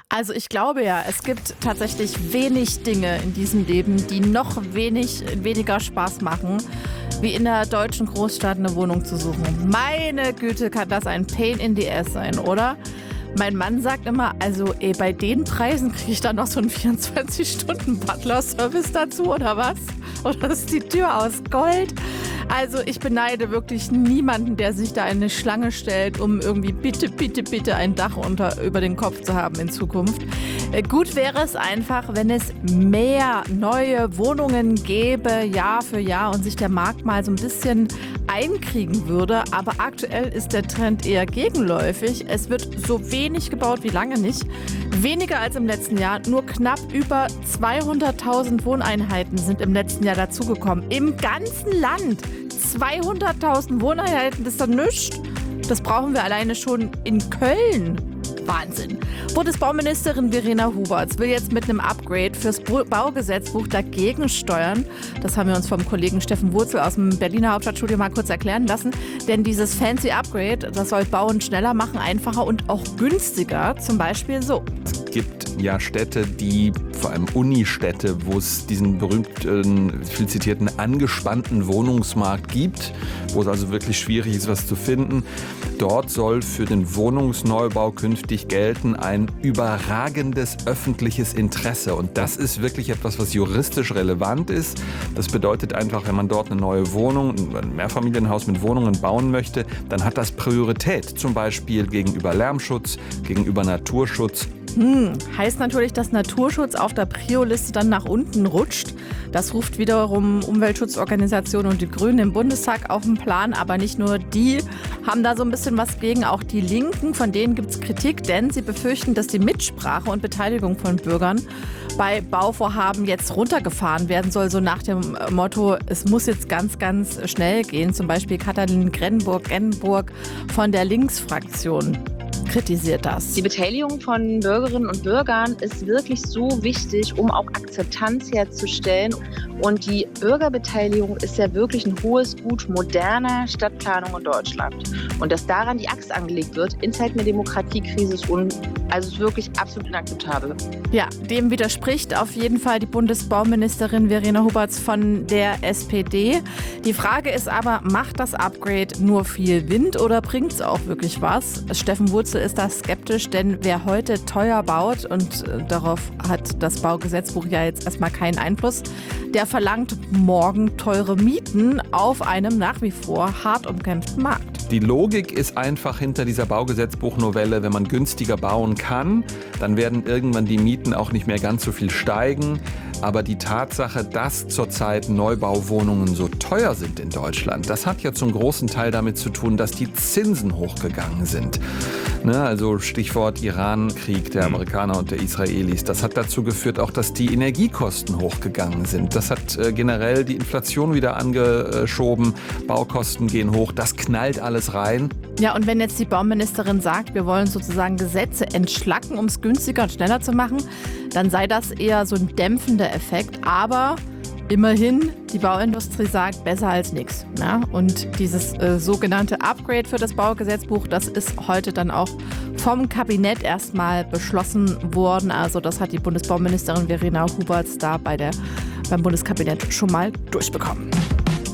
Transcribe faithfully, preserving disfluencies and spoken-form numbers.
Also ich glaube ja, es gibt tatsächlich wenig Dinge in diesem Leben, die noch wenig, weniger Spaß machen, wie in der deutschen Großstadt eine Wohnung zu suchen. Meine Güte, kann das ein Pain in the Ass sein, oder? Mein Mann sagt immer, also ey, bei den Preisen kriege ich dann noch so einen vierundzwanzig-Stunden-Butler-Service dazu, oder was? Oder ist die Tür aus Gold? Also ich beneide wirklich niemanden, der sich da in eine Schlange stellt, um irgendwie bitte, bitte, bitte ein Dach unter, über den Kopf zu haben in Zukunft. Äh, gut wäre es einfach, wenn es mehr neue Wohnungen gäbe, Jahr für Jahr, und sich der Markt mal so ein bisschen einkriegen würde. Aber aktuell ist der Trend eher gegenläufig. Es wird so wenig gebaut wie lange nicht. Weniger als im letzten Jahr. Nur knapp über zweihunderttausend Wohneinheiten sind im letzten Jahr dazugekommen. Im ganzen Land. zweihunderttausend Wohneinheiten, das ist doch nichts. Das brauchen wir alleine schon in Köln. Wahnsinn. Bundesbauministerin Verena Huberts will jetzt mit einem Upgrade fürs Baugesetzbuch dagegen steuern. Das haben wir uns vom Kollegen Steffen Wurzel aus dem Berliner Hauptstadtstudio mal kurz erklären lassen. Denn dieses fancy Upgrade, das soll Bauen schneller machen, einfacher und auch günstiger. Zum Beispiel so. Es gibt ja Städte, die, vor allem Unistädte, wo es diesen berühmten, viel zitierten, angespannten Wohnungsmarkt gibt, wo es also wirklich schwierig ist, was zu finden. Dort soll für den Wohnungsneubau künftig gelten ein überragendes öffentliches Interesse. Und das ist wirklich etwas, was juristisch relevant ist. Das bedeutet einfach, wenn man dort eine neue Wohnung, ein Mehrfamilienhaus mit Wohnungen bauen möchte, dann hat das Priorität. Zum Beispiel gegenüber Lärmschutz, gegenüber Naturschutz. Hm, heißt natürlich, dass Naturschutz auf der Prio-Liste dann nach unten rutscht. Das ruft wiederum Umweltschutzorganisationen und die Grünen im Bundestag auf den Plan. Aber nicht nur die haben da so ein bisschen was gegen, auch die Linken. Von denen gibt es Kritik, denn sie befürchten, dass die Mitsprache und Beteiligung von Bürgern bei Bauvorhaben jetzt runtergefahren werden soll. So nach dem Motto, es muss jetzt ganz, ganz schnell gehen. Zum Beispiel Katalin Grenburg-Genburg von der Linksfraktion kritisiert das. Die Beteiligung von Bürgerinnen und Bürgern ist wirklich so wichtig, um auch Akzeptanz herzustellen. Und die Bürgerbeteiligung ist ja wirklich ein hohes Gut moderner Stadtplanung in Deutschland. Und dass daran die Axt angelegt wird in Zeiten der Demokratiekrise, ist, un- also ist wirklich absolut inakzeptabel. Ja, dem widerspricht auf jeden Fall die Bundesbauministerin Verena Huberts von der S P D. Die Frage ist aber, macht das Upgrade nur viel Wind oder bringt es auch wirklich was? Steffen Wurzel ist da skeptisch, denn wer heute teuer baut, und äh, darauf hat das Baugesetzbuch ja jetzt erstmal keinen Einfluss, der verlangt morgen teure Mieten auf einem nach wie vor hart umkämpften Markt. Die Logik ist einfach hinter dieser Baugesetzbuchnovelle, wenn man günstiger bauen kann, dann werden irgendwann die Mieten auch nicht mehr ganz so viel steigen. Aber die Tatsache, dass zurzeit Neubauwohnungen so teuer sind in Deutschland, das hat ja zum großen Teil damit zu tun, dass die Zinsen hochgegangen sind. Ne, also Stichwort Iran-Krieg der Amerikaner und der Israelis. Das hat dazu geführt auch, dass die Energiekosten hochgegangen sind. Das hat äh, generell die Inflation wieder angeschoben. Baukosten gehen hoch. Das knallt alles rein. Ja, und wenn jetzt die Bauministerin sagt, wir wollen sozusagen Gesetze entschlacken, um es günstiger und schneller zu machen, dann sei das eher so ein dämpfender Effekt. Aber immerhin, die Bauindustrie sagt, besser als nichts. Ja? Und dieses äh, sogenannte Upgrade für das Baugesetzbuch, das ist heute dann auch vom Kabinett erstmal beschlossen worden. Also das hat die Bundesbauministerin Verena Huberts da bei der, beim Bundeskabinett schon mal durchbekommen.